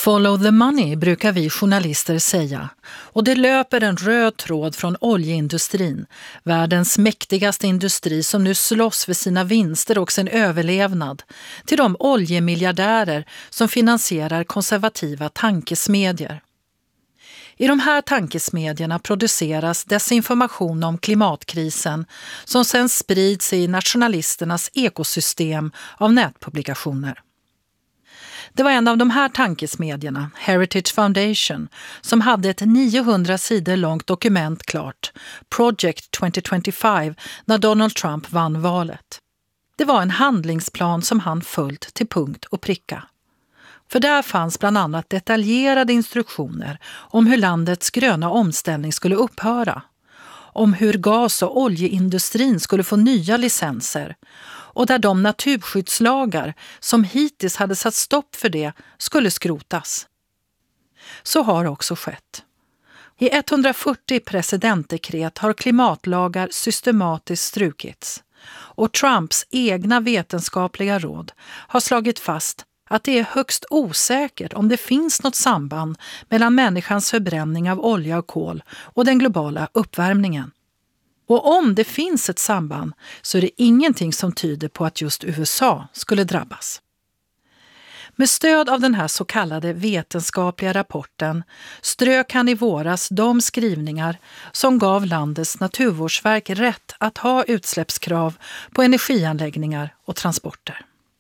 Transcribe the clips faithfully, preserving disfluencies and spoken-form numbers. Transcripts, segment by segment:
Follow the money brukar vi journalister säga, och det löper en röd tråd från oljeindustrin, världens mäktigaste industri som nu slåss för sina vinster och sin överlevnad, till de oljemiljardärer som finansierar konservativa tankesmedjor. I de här tankesmedjorna produceras desinformation om klimatkrisen som sedan sprids i nationalisternas ekosystem av nätpublikationer. Det var en av de här tankesmedjorna, Heritage Foundation, som hade ett niohundra sidor långt dokument klart, Project tjugo tjugofem, när Donald Trump vann valet. Det var en handlingsplan som han följt till punkt och pricka. För där fanns bland annat detaljerade instruktioner om hur landets gröna omställning skulle upphöra, om hur gas- och oljeindustrin skulle få nya licenser och där de naturskyddslagar som hittills hade satt stopp för det skulle skrotas. Så har också skett. I etthundrafyrtio presidentdekret har klimatlagar systematiskt strukits och Trumps egna vetenskapliga råd har slagit fast att det är högst osäkert om det finns något samband mellan människans förbränning av olja och kol och den globala uppvärmningen. Och om det finns ett samband så är det ingenting som tyder på att just U S A skulle drabbas. Med stöd av den här så kallade vetenskapliga rapporten strök han i våras de skrivningar som gav landets naturvårdsverk rätt att ha utsläppskrav på energianläggningar och transporter.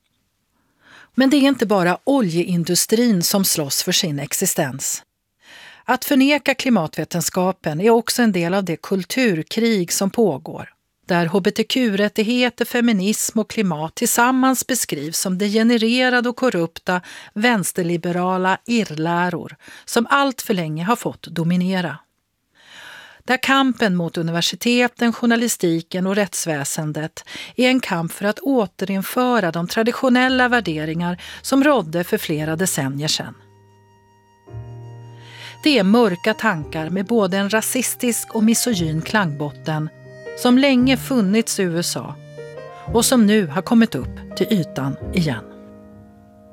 Men det är inte bara oljeindustrin som slåss för sin existens. Att förneka klimatvetenskapen är också en del av det kulturkrig som pågår, där hbtq-rättigheter, feminism och klimat tillsammans beskrivs som degenererade och korrupta vänsterliberala irrläror som allt för länge har fått dominera. Där kampen mot universiteten, journalistiken och rättsväsendet är en kamp för att återinföra de traditionella värderingar som rådde för flera decennier sedan. Det är mörka tankar med både en rasistisk och misogyn klangbotten som länge funnits i U S A och som nu har kommit upp till ytan igen.